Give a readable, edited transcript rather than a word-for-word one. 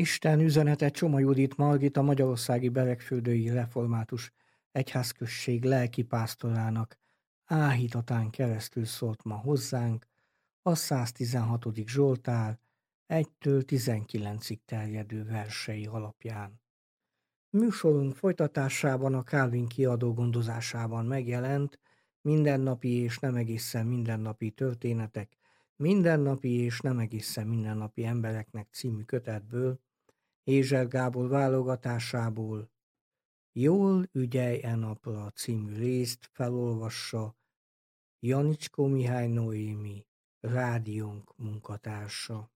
Isten üzenete Csoma Judit Margit, a Magyarországi Beregfürdői Református Egyházközség lelkipásztorának áhítatán keresztül szólt ma hozzánk a 116. Zsoltár 1-től 19-ig terjedő versei alapján. Műsorunk folytatásában a Calvin kiadó gondozásában megjelent Mindennapi és nem egészen mindennapi történetek, mindennapi és nem egészen mindennapi embereknek című kötetből, Ézser Gábor válogatásából Jól ügyelj e napra című részt felolvassa Janicskó Mihály Noémi, rádiónk munkatársa.